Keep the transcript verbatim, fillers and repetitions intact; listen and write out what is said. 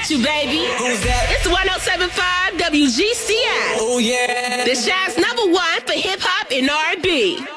got you, baby. Who's that? It's one oh seven point five W G C I. Oh, yeah. The Shy's number one for hip hop and R and B.